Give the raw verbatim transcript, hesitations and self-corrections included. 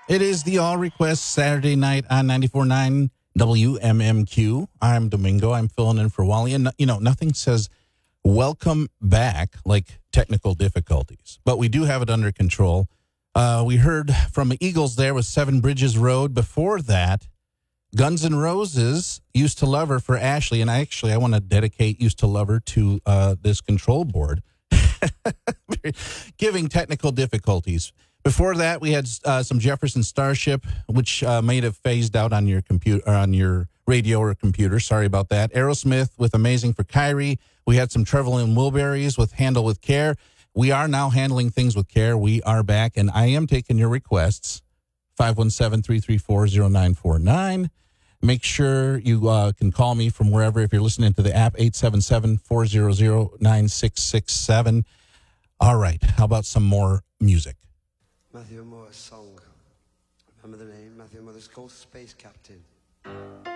It is the All Request Saturday night on ninety-four point nine W M M Q. I'm Domingo. I'm filling in for Wally. And, you know, nothing says welcome back like technical difficulties, but we do have it under control. Uh, we heard from the Eagles there with Seven Bridges Road. Before that, Guns N' Roses, Used to Love Her for Ashley. And I actually, I want to dedicate Used to Love Her to uh, this control board. Giving technical difficulties. Before that, we had uh, some Jefferson Starship, which uh, may have phased out on your computer, on your radio or computer. Sorry about that. Aerosmith with Amazing for Kyrie. We had some Trevelyan Wilburys with Handle with Care. We are now handling things with care. We are back, and I am taking your requests. five one seven, three three four, zero nine four nine. Make sure you uh, can call me from wherever. If you're listening to the app, eight seven seven, four zero zero, nine six six seven. All right. How about some more music? Matthew Moore's song. Remember the name? Matthew Moore. It's called Space Captain.